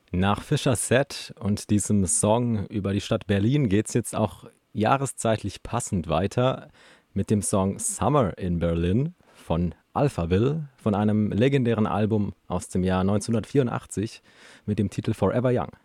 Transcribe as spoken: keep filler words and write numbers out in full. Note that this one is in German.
Nach Fischer Set und diesem Song über die Stadt Berlin geht's jetzt auch jahreszeitlich passend weiter mit dem Song Summer in Berlin von Alphaville, von einem legendären Album aus dem Jahr neunzehnhundertvierundachtzig mit dem Titel Forever Young.